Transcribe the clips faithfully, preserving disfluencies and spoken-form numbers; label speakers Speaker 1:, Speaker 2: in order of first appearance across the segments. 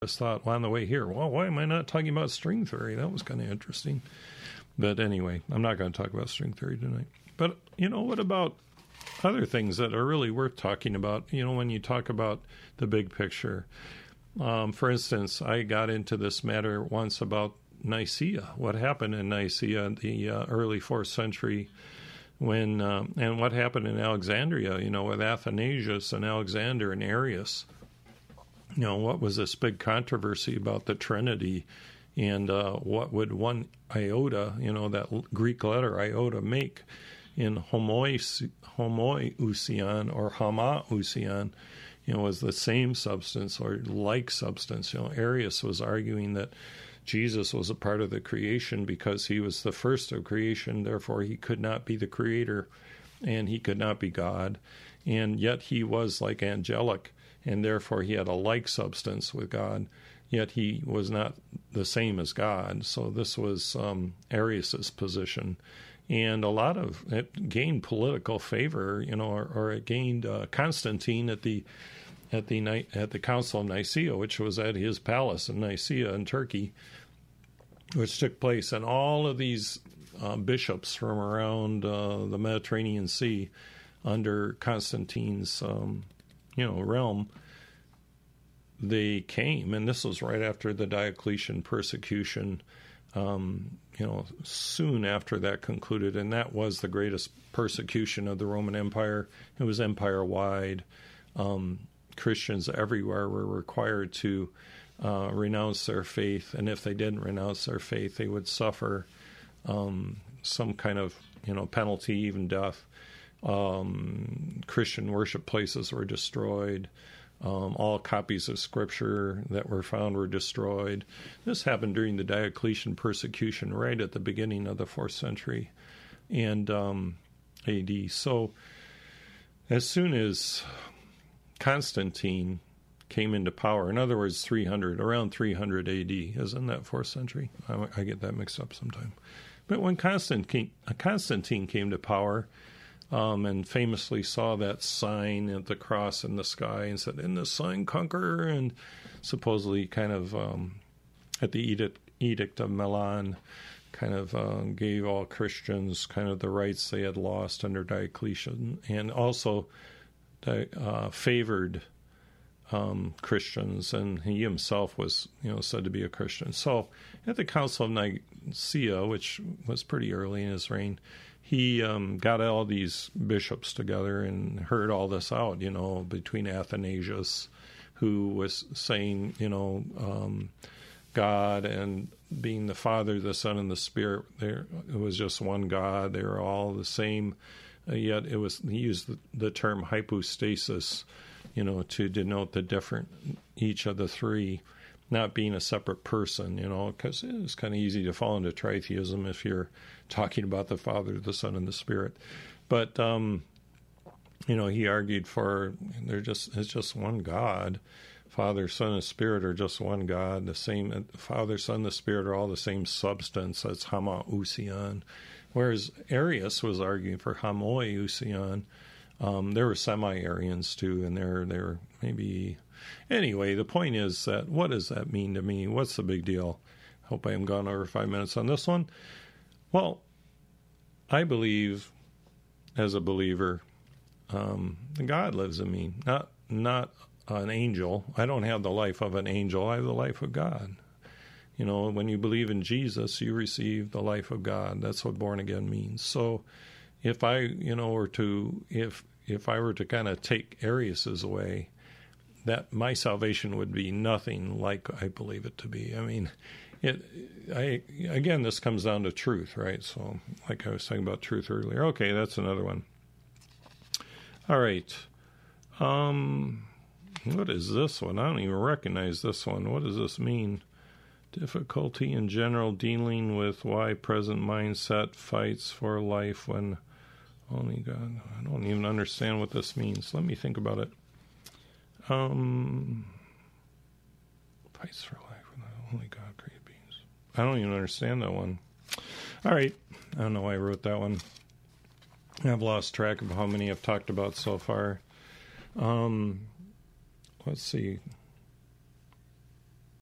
Speaker 1: just thought, well, on the way here, well, why am I not talking about string theory? That was kind of interesting. But anyway, I'm not going to talk about string theory tonight. But, you know, what about other things that are really worth talking about, you know, when you talk about the big picture? Um, for instance, I got into this matter once about Nicaea, what happened in Nicaea in the uh, early fourth century, when um, and what happened in Alexandria, you know, with Athanasius and Alexander and Arius. You know, what was this big controversy about the Trinity, and uh, what would one iota, you know, that Greek letter iota make in homoiousion or homoousion, you know, was the same substance or like substance. You know, Arius was arguing that Jesus was a part of the creation because he was the first of creation, therefore he could not be the creator and he could not be God, and yet he was like angelic, and therefore he had a like substance with God, yet he was not the same as God. So this was um, Arius's position. And a lot of it gained political favor, you know, or, or it gained uh, Constantine at the at the at the Council of Nicaea, which was at his palace in Nicaea in Turkey, which took place, and all of these uh, bishops from around uh, the Mediterranean Sea under Constantine's um, you know realm, they came, and this was right after the Diocletian persecution. Um, you know, soon after that concluded, and that was the greatest persecution of the Roman Empire. It was empire-wide. Um, Christians everywhere were required to uh, renounce their faith, and if they didn't renounce their faith, they would suffer um, some kind of, you know, penalty, even death. Um, Christian worship places were destroyed. Um, all copies of Scripture that were found were destroyed. This happened during the Diocletian persecution, right at the beginning of the fourth century and um, A D. So as soon as Constantine came into power, in other words, three hundred, around three hundred A D, isn't that fourth century? I, I get that mixed up sometime. But when Constantine, Constantine came to power, Um, and famously saw that sign at the cross in the sky and said, "In this sign conquer," and supposedly kind of um, at the edict, edict of Milan kind of uh, gave all Christians kind of the rights they had lost under Diocletian, and also uh, favored um, Christians, and he himself was, you know, said to be a Christian. So at the Council of Nicaea, which was pretty early in his reign, he um, got all these bishops together and heard all this out, you know, between Athanasius, who was saying, you know, um, God and being the Father, the Son, and the Spirit, there it was just one God. They were all the same, uh, yet it was he used the, the term hypostasis, you know, to denote the different, each of the three, not being a separate person, you know, because it's kind of easy to fall into tritheism if you're talking about the Father, the Son, and the Spirit. But, um, you know, he argued for, they're just, it's just one God. Father, Son, and Spirit are just one God. The same, Father, Son, the Spirit are all the same substance. That's homoousion. Whereas Arius was arguing for homoiousion. Um, there were semi-Arians too, and there, there maybe... Anyway, the point is that what does that mean to me? What's the big deal? Hope I haven't gone over five minutes on this one. Well, I believe, as a believer, um, God lives in me, not not an angel. I don't have the life of an angel. I have the life of God. You know, when you believe in Jesus, you receive the life of God. That's what born again means. So, if I, you know, were to if if I were to kind of take Arius's away, that my salvation would be nothing like I believe it to be. I mean, it. I again, this comes down to truth, right? So, like I was talking about truth earlier. Okay, that's another one. All right. Um, what is this one? I don't even recognize this one. What does this mean? Difficulty in general dealing with why present mindset fights for life when only God. I don't even understand what this means. Let me think about it. Um, fights for life when only God created beings. I don't even understand that one. All right. I don't know why I wrote that one. I've lost track of how many I've talked about so far. Um, let's see.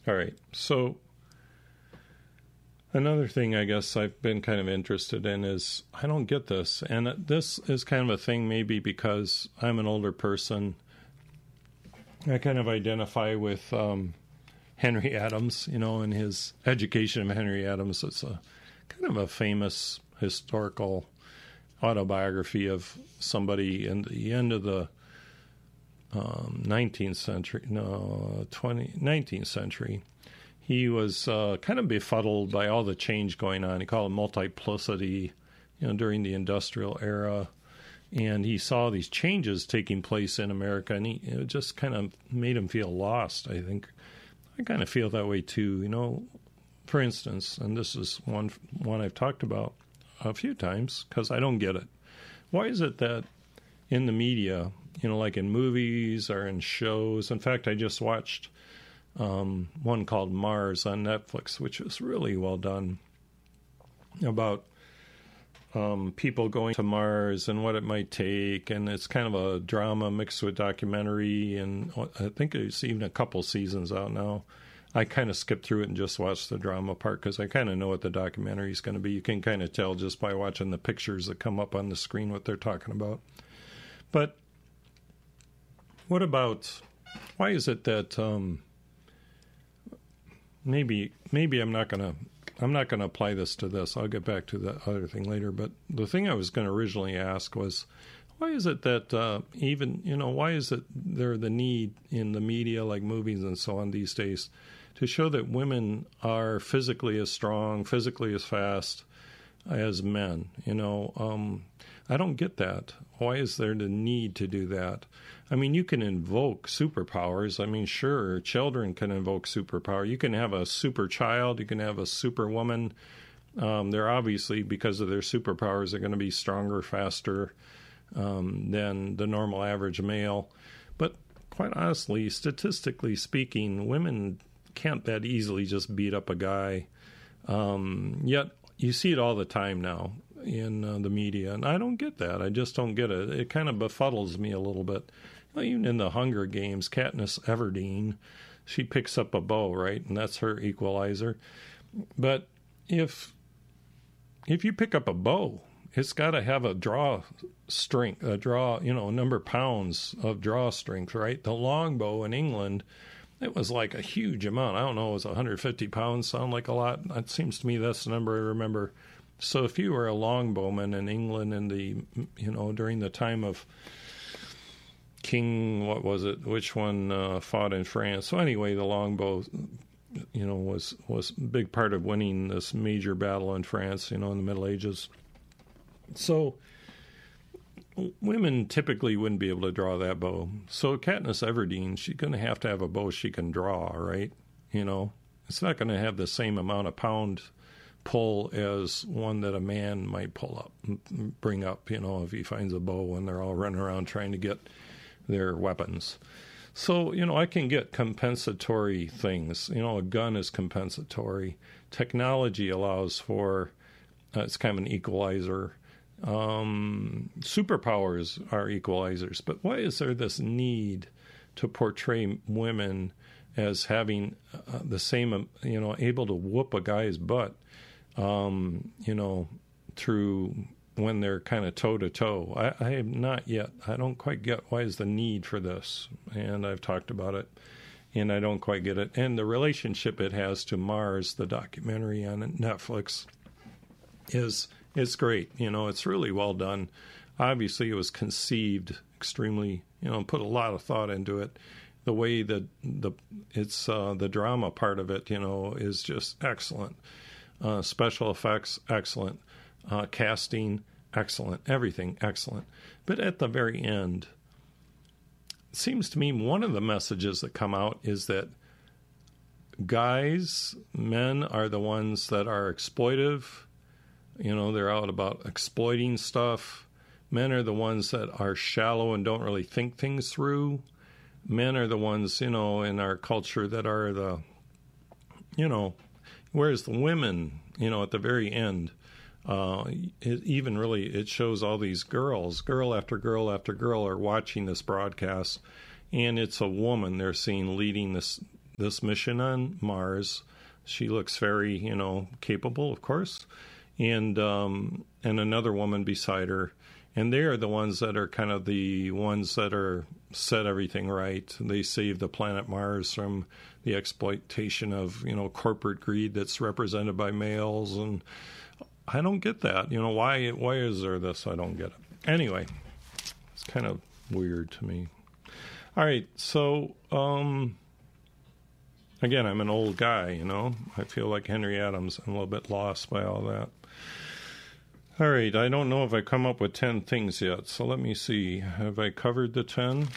Speaker 1: All right. So another thing I guess I've been kind of interested in is I don't get this. And this is kind of a thing maybe because I'm an older person. I kind of identify with um, Henry Adams, you know, and his Education of Henry Adams. It's a kind of a famous historical autobiography of somebody in the end of the um, nineteenth century, no, twentieth, nineteenth century. He was uh, kind of befuddled by all the change going on. He called it multiplicity, you know, during the industrial era. And he saw these changes taking place in America, and he, it just kind of made him feel lost, I think. I kind of feel that way, too. You know, for instance, and this is one one I've talked about a few times because I don't get it. Why is it that in the media, you know, like in movies or in shows, in fact, I just watched um, one called Mars on Netflix, which was really well done, about um, people going to Mars and what it might take, and it's kind of a drama mixed with documentary, and I think it's even a couple seasons out now. I kind of skipped through it and just watched the drama part because I kind of know what the documentary is going to be. You can kind of tell just by watching the pictures that come up on the screen what they're talking about. But what about, why is it that um, maybe maybe I'm not going to I'm not going to apply this to this. I'll get back to the other thing later. But the thing I was going to originally ask was, why is it that uh, even, you know, why is it there the need in the media, like movies and so on these days, to show that women are physically as strong, physically as fast as men? You know, um, I don't get that. Why is there the need to do that? I mean, you can invoke superpowers. I mean, sure, children can invoke superpower. You can have a super child. You can have a superwoman. Um, they're obviously, because of their superpowers, they're going to be stronger, faster um, than the normal average male. But quite honestly, statistically speaking, women can't that easily just beat up a guy. Um, yet you see it all the time now in uh, the media, and I don't get that. I just don't get it. It kind of befuddles me a little bit. You know, even in the Hunger Games, Katniss Everdeen, she picks up a bow, right? And that's her equalizer. But if if you pick up a bow, it's got to have a draw strength, a draw, you know, a number of pounds of draw strength, right? The longbow in England, it was like a huge amount. I don't know, it was one hundred fifty pounds, sound like a lot? It seems to me that's the number I remember. So if you were a longbowman in England in the, you know, during the time of King, what was it? Which one uh, fought in France? So anyway, the longbow, you know, was was a big part of winning this major battle in France, you know, in the Middle Ages. So women typically wouldn't be able to draw that bow. So Katniss Everdeen, she's going to have to have a bow she can draw, right? You know, it's not going to have the same amount of pound pull as one that a man might pull up, bring up, you know, if he finds a bow when they're all running around trying to get their weapons. So, you know, I can get compensatory things. You know, a gun is compensatory. Technology allows for, uh, it's kind of an equalizer. Um, superpowers are equalizers. But why is there this need to portray women as having uh, the same, you know, able to whoop a guy's butt, um, you know, through when they're kind of toe-to-toe? I, I have not yet. I don't quite get why is the need for this. And I've talked about it, and I don't quite get it. And the relationship it has to Mars, the documentary on Netflix, is it's great. You know, it's really well done. Obviously, it was conceived extremely, you know, put a lot of thought into it. The way that the it's uh, the drama part of it, you know, is just excellent. Uh, special effects, excellent. Uh, casting, excellent. Everything, excellent. But at the very end, it seems to me one of the messages that come out is that guys, men are the ones that are exploitive. You know, they're out about exploiting stuff. Men are the ones that are shallow and don't really think things through. Men are the ones, you know, in our culture that are the, you know, whereas the women, you know, at the very end, uh, it even really, it shows all these girls, girl after girl after girl are watching this broadcast, and it's a woman they're seeing leading this this mission on Mars. She looks very, you know, capable, of course, and um, and another woman beside her. And they are the ones that are kind of the ones that are set everything right. They save the planet Mars from the exploitation of, you know, corporate greed that's represented by males. And I don't get that. You know, why why is there this? I don't get it. Anyway, it's kind of weird to me. All right, so, um, again, I'm an old guy, you know. I feel like Henry Adams. I'm a little bit lost by all that. All right, I don't know if I come up with ten things yet, so let me see. Have I covered the ten?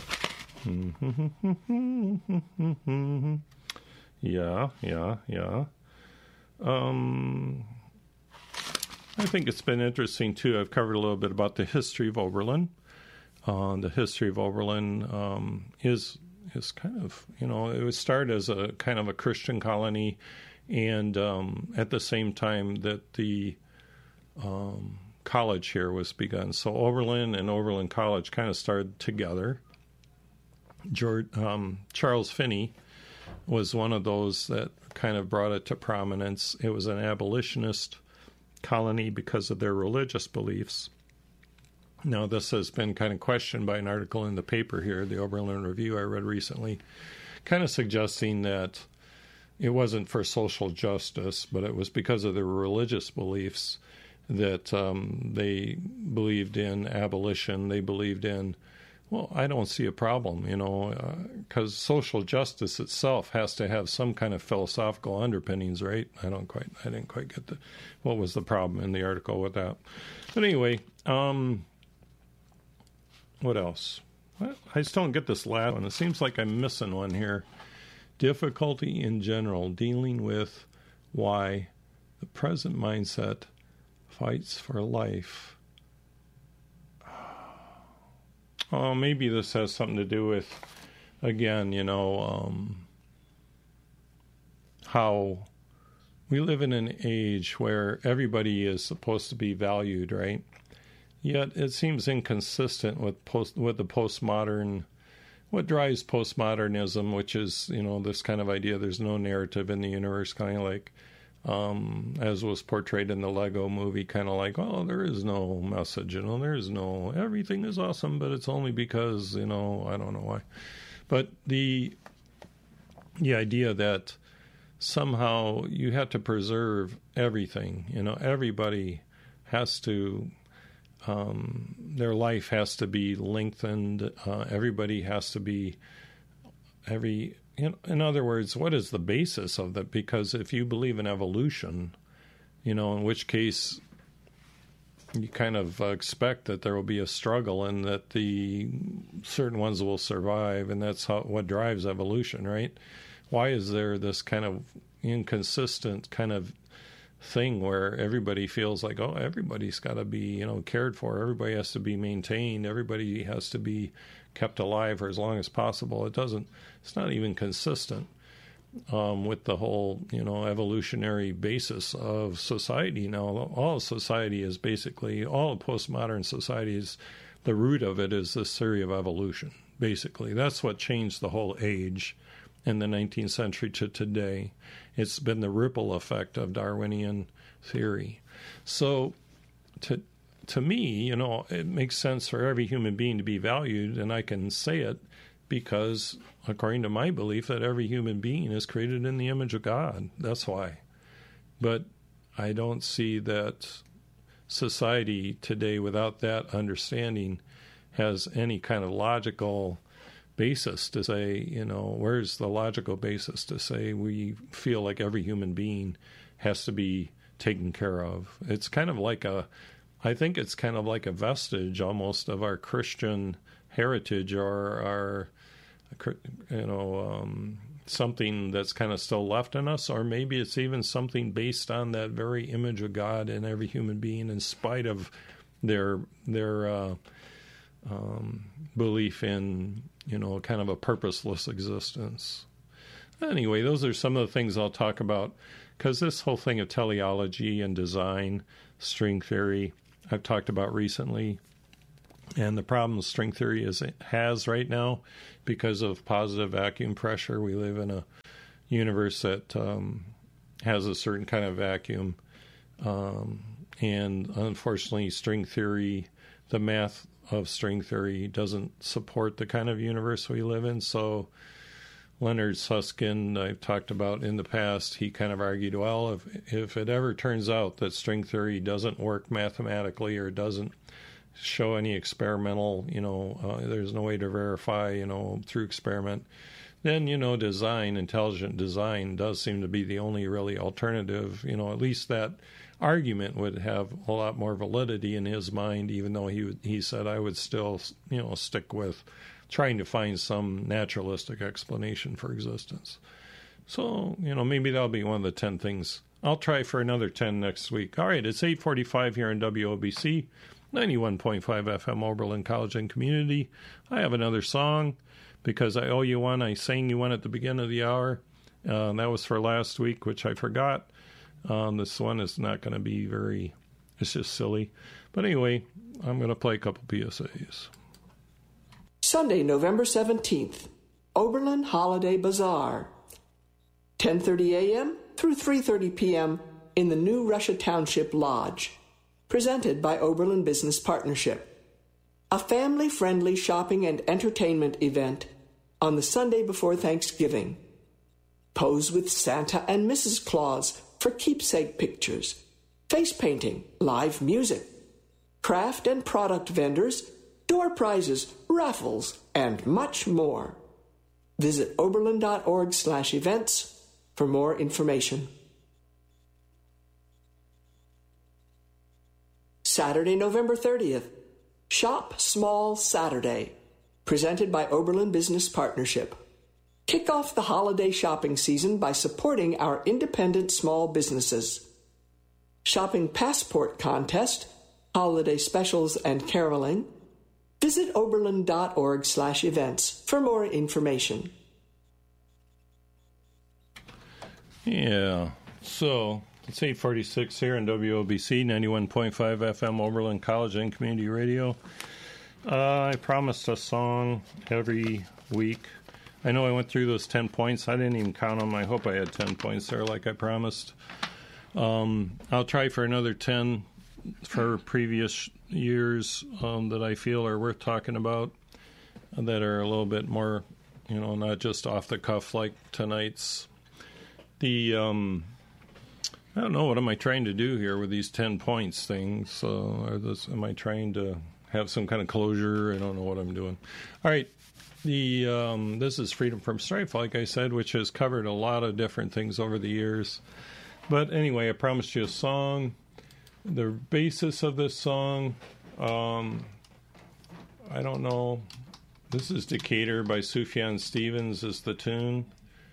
Speaker 1: yeah, yeah, yeah. Um, I think it's been interesting, too. I've covered a little bit about the history of Oberlin. Uh, the history of Oberlin um, is is kind of, you know, it was started as a kind of a Christian colony, and um, at the same time that the Um, college here was begun. So Oberlin and Oberlin College kind of started together. George, um, Charles Finney was one of those that kind of brought it to prominence. It was an abolitionist colony because of their religious beliefs. Now, this has been kind of questioned by an article in the paper here, the Oberlin Review I read recently, kind of suggesting that it wasn't for social justice, but it was because of their religious beliefs that um, they believed in abolition. They believed in, well, I don't see a problem, you know, because uh, social justice itself has to have some kind of philosophical underpinnings, right? I don't quite, I didn't quite get the, what was the problem in the article with that. But anyway, um, what else? Well, I just don't get this last one. It seems like I'm missing one here. Difficulty in general, dealing with why the present mindset fights for life. Oh, maybe this has something to do with, again, you know, um, how we live in an age where everybody is supposed to be valued, right? Yet it seems inconsistent with post with the postmodern, what drives postmodernism, which is, you know, this kind of idea there's no narrative in the universe, kind of like, um, as was portrayed in the Lego movie, kind of like, oh, there is no message, you know, there is no, everything is awesome, but it's only because, you know, I don't know why. But the the idea that somehow you have to preserve everything, you know, everybody has to, um, their life has to be lengthened, uh, everybody has to be, every, in, in other words, what is the basis of that? Because if you believe in evolution, you know, in which case you kind of uh, expect that there will be a struggle and that the certain ones will survive, and that's how, what drives evolution, right? Why is there this kind of inconsistent kind of thing where everybody feels like, oh, everybody's got to be, you know, cared for, everybody has to be maintained, everybody has to be kept alive for as long as possible? It doesn't, it's not even consistent um, with the whole, you know, evolutionary basis of society. Now, all society is basically, all postmodern societies, the root of it is this theory of evolution, basically. That's what changed the whole age in the nineteenth century to today. It's been the ripple effect of Darwinian theory. So to to me, you know, it makes sense for every human being to be valued, and I can say it because, according to my belief, that every human being is created in the image of God. That's why. But I don't see that society today, without that understanding, has any kind of logical basis to say, you know, where's the logical basis to say we feel like every human being has to be taken care of? It's kind of like a, I think it's kind of like a vestige almost of our Christian heritage, or our, you know, um, something that's kind of still left in us, or maybe it's even something based on that very image of God in every human being, in spite of their their uh, um, belief in, you know, kind of a purposeless existence. Anyway, those are some of the things I'll talk about, because this whole thing of teleology and design, string theory, I've talked about recently. And the problem string theory is it has right now, because of positive vacuum pressure, we live in a universe that um, has a certain kind of vacuum. Um, and unfortunately, string theory, the math of string theory doesn't support the kind of universe we live in. So Leonard Susskind, I've talked about in the past, he kind of argued, well, if if it ever turns out that string theory doesn't work mathematically or doesn't show any experimental, you know, uh, there's no way to verify, you know, through experiment, then, you know, design, intelligent design does seem to be the only really alternative. You know, at least that argument would have a lot more validity in his mind, even though he he said I would still, you know, stick with trying to find some naturalistic explanation for existence. So, you know, maybe that'll be one of the ten things. I'll try for another ten next week. All right, it's eight forty-five here in W O B C, ninety-one point five F M Oberlin College and Community. I have another song because I owe you one. I sang you one at the beginning of the hour. Uh, that was for last week, which I forgot. Um, this one is not going to be very, it's just silly. But anyway, I'm going to play a couple P S As.
Speaker 2: Sunday, November seventeenth, Oberlin Holiday Bazaar. ten thirty a.m. through three thirty p.m. in the New Russia Township Lodge. Presented by Oberlin Business Partnership. A family-friendly shopping and entertainment event on the Sunday before Thanksgiving. Pose with Santa and Missus Claus for keepsake pictures, face painting, live music, craft and product vendors, door prizes, raffles, and much more. Visit oberlin.org slash events for more information. Saturday, November thirtieth, Shop Small Saturday, presented by Oberlin Business Partnership. Kick off the holiday shopping season by supporting our independent small businesses. Shopping passport contest, holiday specials, and caroling. Visit oberlin.org slash events for more information.
Speaker 1: Yeah, so it's eight forty-six here in W O B C, ninety-one point five F M Oberlin College and Community Radio. Uh, I promised a song every week. I know I went through those ten points. I didn't even count them. I hope I had ten points there like I promised. Um, I'll try for another ten for previous years um, that I feel are worth talking about, that are a little bit more, you know, not just off the cuff like tonight's. The, um, I don't know, what am I trying to do here with these ten points things? Uh, are this, am I trying to have some kind of closure? I don't know what I'm doing. All right. The um, this is Freedom from Strife, like I said, which has covered a lot of different things over the years. But anyway, I promised you a song. The basis of this song, um, I don't know. This is Decatur by Sufjan Stevens is the tune.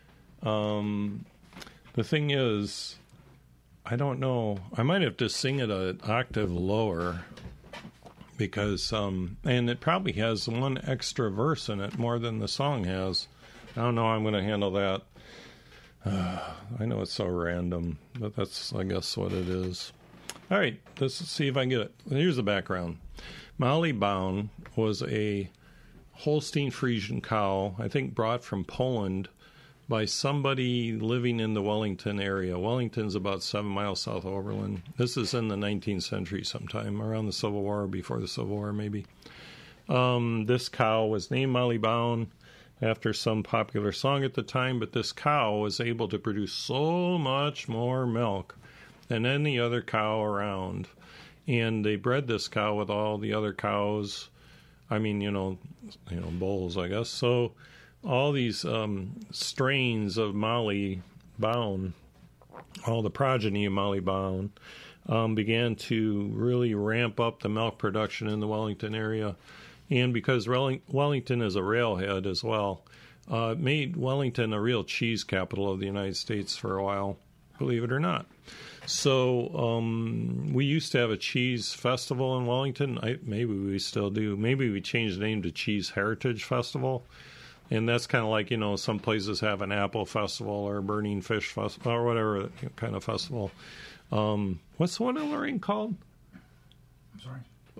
Speaker 1: Um, the thing is, I don't know. I might have to sing it an octave lower. Because, um, and it probably has one extra verse in it, more than the song has. I don't know how I'm going to handle that. Uh, I know it's so random, but that's, I guess, what it is. All right, let's see if I can get it. Here's the background. Molly Baum was a Holstein Friesian cow, I think brought from Poland by somebody living in the Wellington area. Wellington's about seven miles south of Oberlin. This is in the nineteenth century sometime, around the Civil War, before the Civil War maybe. Um, this cow was named Molly Baum after some popular song at the time, but this cow was able to produce so much more milk than any other cow around. And they bred this cow with all the other cows. I mean, you know, you know, bulls, I guess. So all these um, strains of Molly Baum, all the progeny of Molly Baum, um, began to really ramp up the milk production in the Wellington area. And because Wellington is a railhead as well, uh, it made Wellington a real cheese capital of the United States for a while, believe it or not. So um, we used to have a cheese festival in Wellington. I, maybe we still do. Maybe we changed the name to Cheese Heritage Festival. And that's kind of like, you know, some places have an apple festival or a burning fish festival or whatever kind of festival. Um, what's the one in Lorraine called?
Speaker 3: I'm sorry?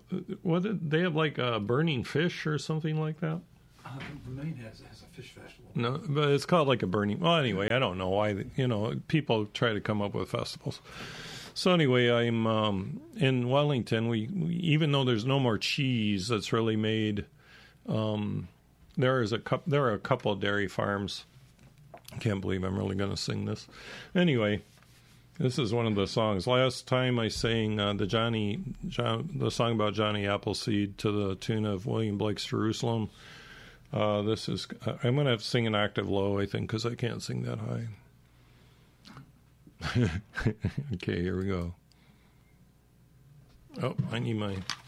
Speaker 1: what did they have, like a burning fish or something like that?
Speaker 3: Uh, Maine has has a fish festival.
Speaker 1: No, but it's called like a burning. Well, anyway, I don't know why. You know, people try to come up with festivals. So anyway, I'm um, in Wellington. We, we even though there's no more cheese that's really made, um, there is a cup. There are a couple of dairy farms. I can't believe I'm really going to sing this. Anyway, this is one of the songs. Last time I sang uh, the Johnny, John, the song about Johnny Appleseed to the tune of William Blake's Jerusalem. Uh, this is, I'm going to have to sing an octave low, I think, because I can't sing that high. Okay, here we go. Oh, I need my